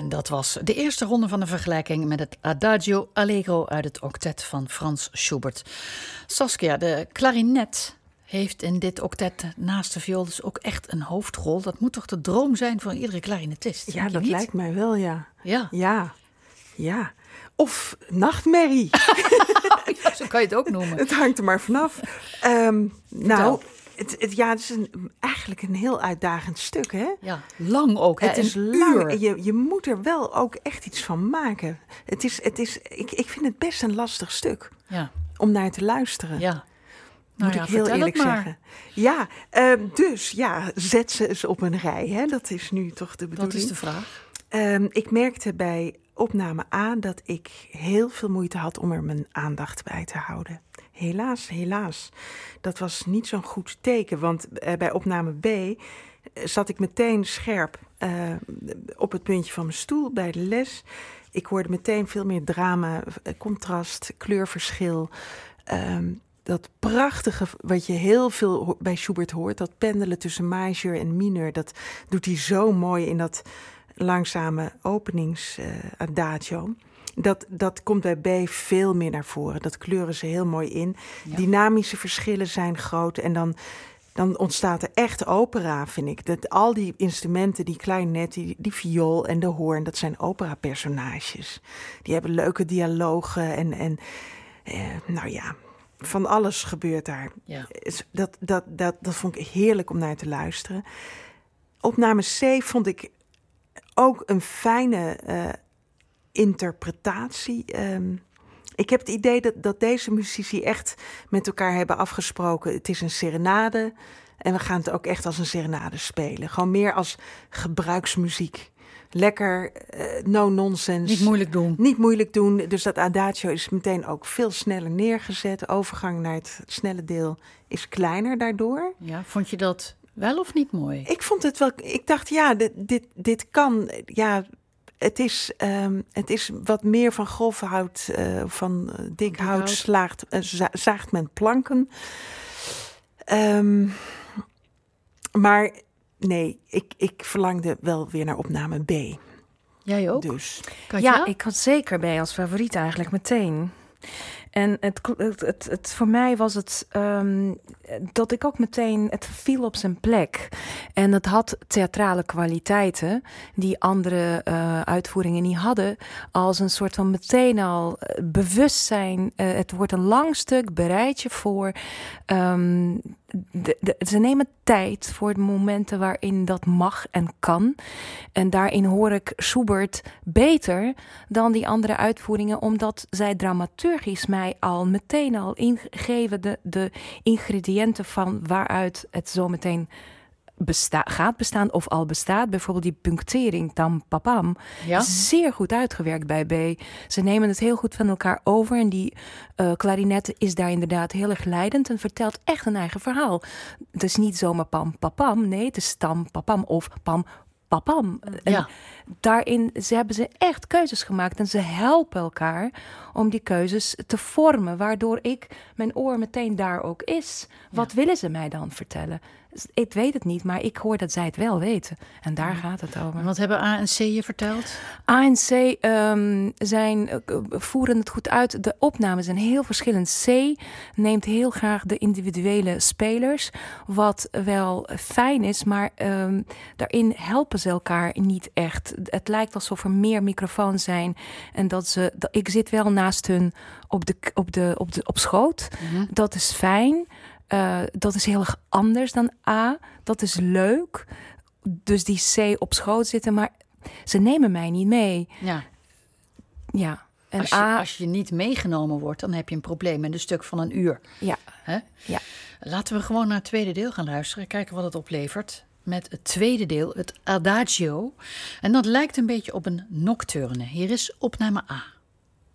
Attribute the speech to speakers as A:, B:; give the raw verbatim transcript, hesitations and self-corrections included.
A: En dat was de eerste ronde van de vergelijking met het Adagio Allegro uit het octet van Frans Schubert. Saskia, de klarinet heeft in dit octet naast de viool dus ook echt een hoofdrol. Dat moet toch de droom zijn voor iedere klarinetist?
B: Ja, dat niet? Lijkt mij wel, ja.
A: Ja.
B: Ja, ja. Of nachtmerrie.
A: Ja, zo kan je het ook noemen.
B: Het hangt er maar vanaf. Um, nou, het, het, ja, het is een, eigenlijk een heel uitdagend stuk, hè?
A: Ja, lang ook, hè?
B: Het is lang. Je, je moet er wel ook echt iets van maken. Het is, het is, ik, ik vind het best een lastig stuk
A: ja.
B: om naar te luisteren.
A: Ja. Nou
B: Moet
A: ja,
B: ik heel eerlijk
A: maar.
B: zeggen. Ja, uh, dus ja, zet ze eens op een rij. Hè? Dat is nu toch de bedoeling.
A: Dat is de vraag.
B: Um, ik merkte bij opname A dat ik heel veel moeite had om er mijn aandacht bij te houden. Helaas, helaas. Dat was niet zo'n goed teken, want uh, bij opname B uh, zat ik meteen scherp uh, op het puntje van mijn stoel bij de les. Ik hoorde meteen veel meer drama, contrast, kleurverschil. Um, dat prachtige, wat je heel veel bij Schubert hoort, dat pendelen tussen majeur en mineur, dat doet hij zo mooi in dat langzame openingsadagio. Uh, dat, dat komt bij B veel meer naar voren. Dat kleuren ze heel mooi in. Ja. Dynamische verschillen zijn groot. En dan, dan ontstaat er echt opera, vind ik. Dat al die instrumenten, die klarinet, die, die viool en de hoorn, dat zijn opera-personages. Die hebben leuke dialogen en, en uh, nou ja, van alles gebeurt daar.
A: Ja.
B: Dat, dat, dat, dat vond ik heerlijk om naar te luisteren. Opname C vond ik ook een fijne uh, interpretatie. Um, ik heb het idee dat, dat deze muzici echt met elkaar hebben afgesproken. Het is een serenade en we gaan het ook echt als een serenade spelen. Gewoon meer als gebruiksmuziek. Lekker, uh, no nonsense.
A: Niet moeilijk doen.
B: Niet moeilijk doen. Dus dat adagio is meteen ook veel sneller neergezet. De overgang naar het snelle deel is kleiner daardoor.
A: Ja, vond je dat wel of niet mooi?
B: Ik vond het wel. Ik dacht, ja, dit, dit, dit kan. Ja, het is, um, het is wat meer van grof hout, uh, van uh, dik hout, hout. Slaagt, uh, za- zaagt men planken. Um, maar nee, ik, ik verlangde wel weer naar opname B.
A: Jij ook?
B: Dus.
C: Ja, ik had zeker B als favoriet eigenlijk meteen. En het, het, het, het, voor mij was het um, dat ik ook meteen, het viel op zijn plek. En het had theatrale kwaliteiten die andere uh, uitvoeringen niet hadden. Als een soort van meteen al bewustzijn. Uh, het wordt een lang stuk, bereid je voor. Um, de, de, ze nemen tijd voor de momenten waarin dat mag en kan. En daarin hoor ik Schubert beter dan die andere uitvoeringen, omdat zij dramaturgisch mij al meteen al ingeven de, de ingrediënten van waaruit het zo meteen besta- gaat bestaan of al bestaat. Bijvoorbeeld die punctering, tam papam, ja? Zeer goed uitgewerkt bij B. Ze nemen het heel goed van elkaar over en die uh, klarinet is daar inderdaad heel erg leidend en vertelt echt een eigen verhaal. Het is niet zomaar pam papam, nee, het is tam papam of pam papam.
A: Ja.
C: En daarin ze hebben ze echt keuzes gemaakt en ze helpen elkaar om die keuzes te vormen, waardoor ik mijn oor meteen daar ook is. Wat ja. willen ze mij dan vertellen? Ik weet het niet, maar ik hoor dat zij het wel weten. En daar ja. gaat het over.
A: En wat hebben A en C je verteld?
C: A en C um, zijn, uh, voeren het goed uit. De opnames zijn heel verschillend. C neemt heel graag de individuele spelers. Wat wel fijn is, maar um, daarin helpen ze elkaar niet echt. Het lijkt alsof er meer microfoons zijn. En dat ze, dat, ik zit wel naast hun op, de, op, de, op, de, op schoot. Mm-hmm. Dat is fijn. Uh, dat is heel erg anders dan A. Dat is leuk. Dus die C op schoot zitten, maar ze nemen mij niet mee.
A: Ja.
C: Ja. En
A: als, je,
C: A,
A: als je niet meegenomen wordt, dan heb je een probleem met een stuk van een uur.
C: Ja.
A: Hè?
C: Ja.
A: Laten we gewoon naar het tweede deel gaan luisteren. Kijken wat het oplevert. Met het tweede deel, het Adagio. En dat lijkt een beetje op een nocturne. Hier is opname A.